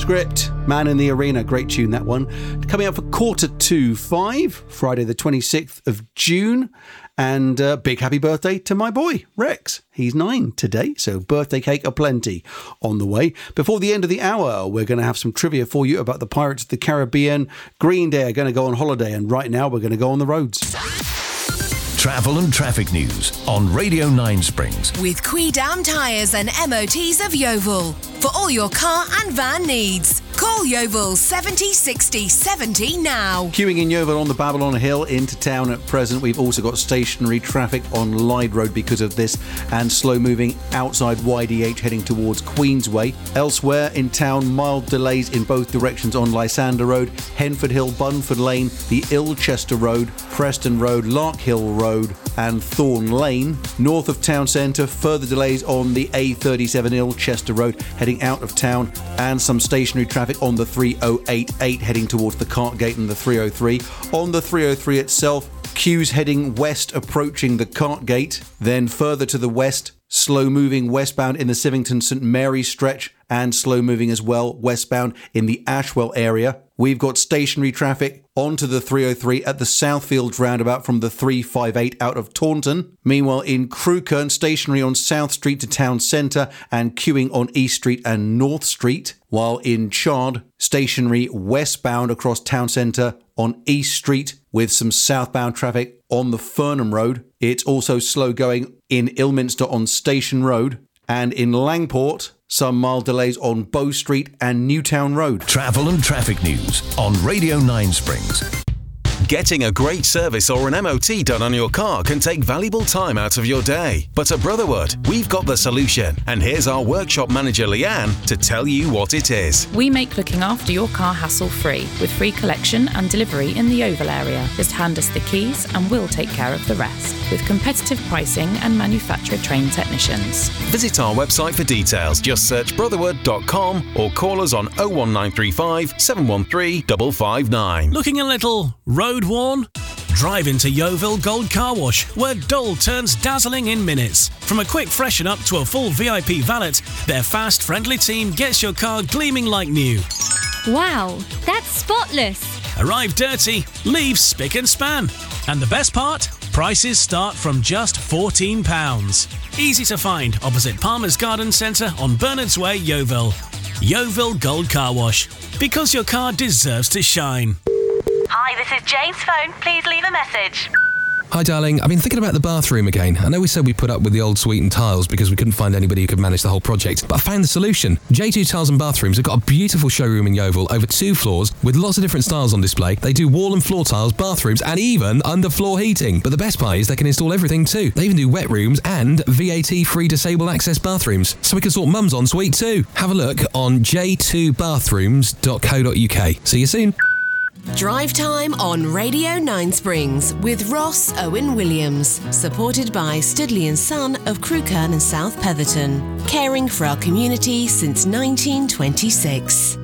Script, Man in the Arena, great tune that one. Coming up for 5:45, Friday the 26th of June. And big happy birthday to my boy, Rex. He's 9 today, so birthday cake aplenty on the way. Before the end of the hour, we're going to have some trivia for you about the Pirates of the Caribbean. Green Day are going to go on holiday, and right now we're going to go on the roads. Travel and traffic news on Radio 9 Springs. With Quidam Tyres and MOTs of Yeovil. For all your car and van needs. Call Yeovil 70 60 70 now. Queuing in Yeovil on the Babylon Hill into town at present. We've also got stationary traffic on Lyde Road because of this, and slow moving outside YDH heading towards Queensway. Elsewhere in town, mild delays in both directions on Lysander Road, Henford Hill, Bunford Lane, the Ilchester Road, Preston Road, Lark Hill Road and Thorn Lane. North of town centre, further delays on the A37 Ilchester Road heading out of town, and some stationary traffic on the 3088 heading towards the Cartgate and the 303. On the 303 itself, queues heading west approaching the Cartgate, then further to the west, slow moving westbound in the Sivington St Mary's stretch, and slow moving as well westbound in the Ashwell area. We've got stationary traffic onto the 303 at the Southfields roundabout from the 358 out of Taunton. Meanwhile, in Crewkerne, stationary on South Street to Town Centre and queuing on East Street and North Street. While in Chard, stationary westbound across Town Centre on East Street with some southbound traffic on the Furnham Road. It's also slow going in Ilminster on Station Road. And in Langport, some mild delays on Bow Street and Newtown Road. Travel and traffic news on Radio 9 Springs. Getting a great service or an MOT done on your car can take valuable time out of your day. But at Brotherwood, we've got the solution. And here's our workshop manager, Leanne, to tell you what it is. We make looking after your car hassle-free, with free collection and delivery in the Oval area. Just hand us the keys and we'll take care of the rest, with competitive pricing and manufacturer-trained technicians. Visit our website for details. Just search brotherwood.com or call us on 01935 713 559. Looking a little road worn? Drive into Yeovil Gold Car Wash, where dull turns dazzling in minutes. From a quick freshen up to a full VIP valet, their fast, friendly team gets your car gleaming like new. Wow, that's spotless. Arrive dirty, leave spick and span. And the best part? Prices start from just £14. Easy to find opposite Palmer's Garden Centre on Bernards Way, Yeovil. Yeovil Gold Car Wash, because your car deserves to shine. Hi, this is Jane's phone. Please leave a message. Hi darling, I've been thinking about the bathroom again. I know we said we put up with the old sweetened tiles because we couldn't find anybody who could manage the whole project, but I found the solution. J2 Tiles and Bathrooms have got a beautiful showroom in Yeovil over 2 floors with lots of different styles on display. They do wall and floor tiles, bathrooms and even underfloor heating. But the best part is they can install everything too. They even do wet rooms and VAT-free disabled access bathrooms, so we can sort mum's en suite too. Have a look on j2bathrooms.co.uk. See you soon. Drive time on Radio 9 Springs with Ross Owen Williams, supported by Studley & Son of Crewkerne and South Petherton, caring for our community since 1926.